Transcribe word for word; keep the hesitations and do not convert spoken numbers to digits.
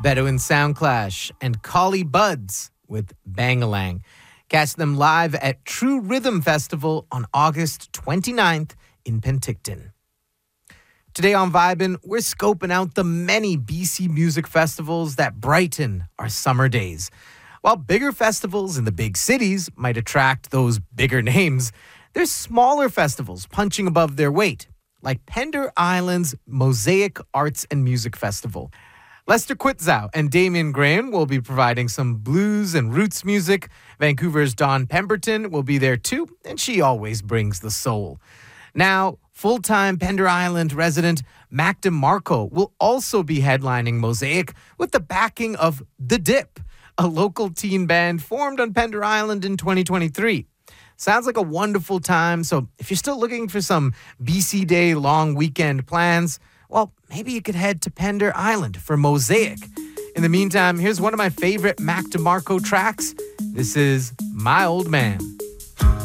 Bedouin Soundclash, and Collie Buds with Bangalang. Catch them live at True Rhythm Festival on August twenty-ninth in Penticton. Today on Vibin', we're scoping out the many B C music festivals that brighten our summer days. While bigger festivals in the big cities might attract those bigger names, there's smaller festivals punching above their weight, like Pender Island's Mosaic Arts and Music Festival. Lester Quitzow and Damien Graham will be providing some blues and roots music. Vancouver's Dawn Pemberton will be there too, and she always brings the soul. Now, full-time Pender Island resident Mac DeMarco will also be headlining Mosaic with the backing of The Dip, a local teen band formed on Pender Island in twenty twenty-three. Sounds like a wonderful time, so if you're still looking for some B C Day long weekend plans, well, maybe you could head to Pender Island for Mosaic. In the meantime, here's one of my favorite Mac DeMarco tracks. This is My Old Man.